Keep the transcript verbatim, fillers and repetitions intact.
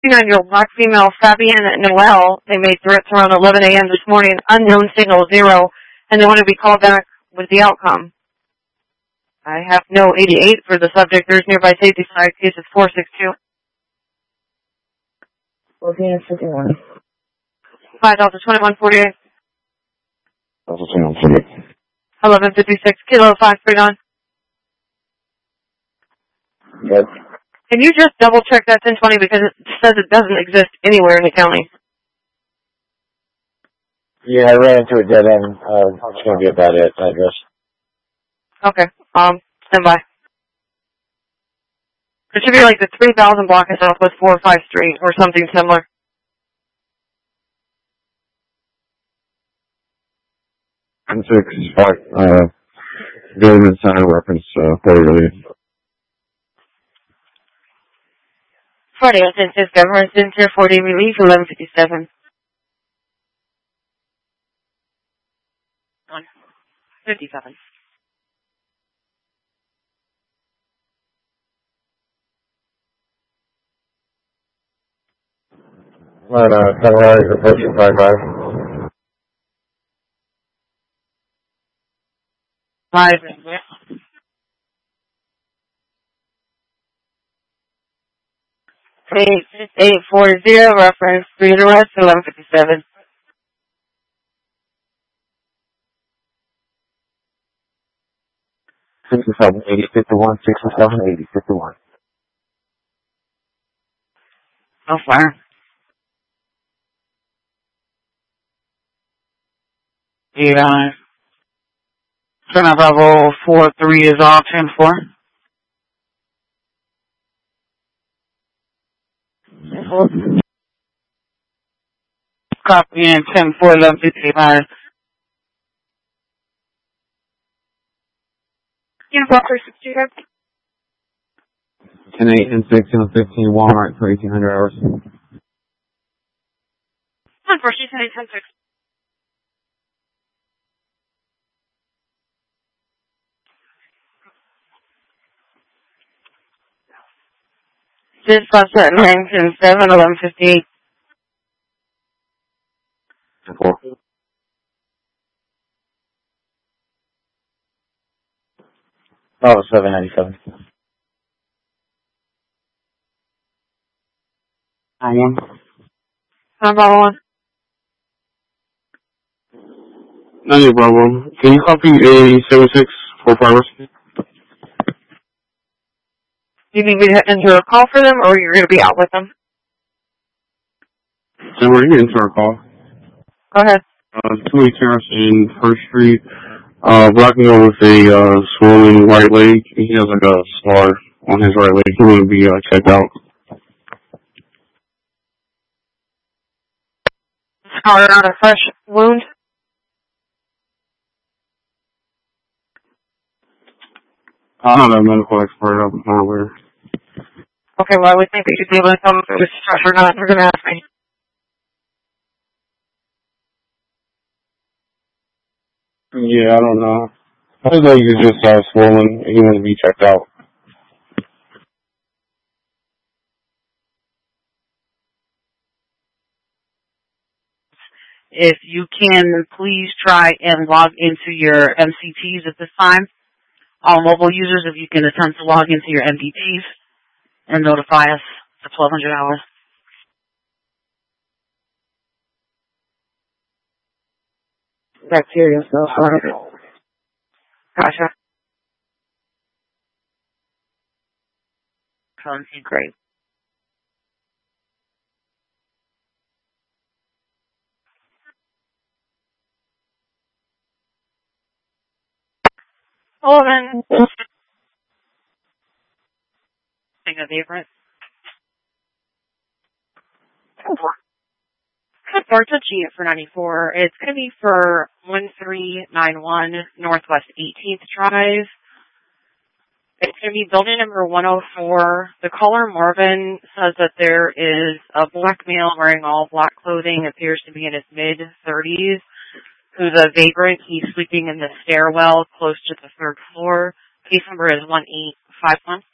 fifty-nine-year-old black female Fabienne Noel. They made threats around eleven a.m. this morning. Unknown signal zero, and they want to be called back with the outcome. I have no eighty-eight for the subject. There's nearby safety side. Case is four six two. Looking at fifty-one. Five Delta twenty-one forty-eight. Delta twenty-one forty-eight. Eleven fifty-six. Kilo five three nine. Yes. Can you just double check that ten twenty because it says it doesn't exist anywhere in the county? Yeah, I ran into a dead end. Uh, it's going to be a bad address. Okay. Um, stand by. It should be like the three thousand block of Southwest four oh five Street or something similar. And six, five, uh, Gilman sign reference, uh, forty. forty, San Francisco, Center, forty, relief, eleven fifty-seven. one fifty-seven. Right, uh, Colorado, approaching five five. Five, eight, eight, four, zero, reference, three to west, eleven fifty-seven. sixty-seven, eighty, fifty-one, sixty-seven, eighty, fifty-one. So far. Yeah. Center Bravo four three is all ten four. Copy in ten four, eleven fifty-five. Uniform three sixty-five. ten eight and sixteen fifteen Walmart for eighteen hundred hours. Unfortunately, ten eight, ten six. This bus at Harrington, seven, eleven fifty-eight. Four. Oh, seven ninety-seven. Wrong one. I'm on. ninety Bravo. Can you copy a seven six four five? You need me to enter a call for them, or you're going to be out with them? So we're here into our call. Go ahead. Uh, two Terrace in First Street. Uh, blocking over with a, uh, swollen right leg. He has like a scar on his right leg. He want to be, uh, checked out. Scar on a fresh wound? I'm not a medical expert. I'm not aware. Okay, well, I would think that you'd be able to tell them if it was fresh or not. They're going to ask me. Yeah, I don't know. His leg is just, uh, swollen. He wants to be checked out. If you can, please try and log into your M C Ts at this time. All mobile users, if you can attempt to log into your M D Ts and notify us for twelve hundred hours. Bacteria stuff, right? Gotcha. Okay, great. Well, then. Thing of favorite. Start to G for ninety-four. It's going to be for one three nine one Northwest eighteenth Drive. It's going to be building number one oh four. The caller, Marvin, says that there is a black male wearing all black clothing, appears to be in his mid-thirties, who's a vagrant. He's sleeping in the stairwell close to the third floor. Case number is one eight five one.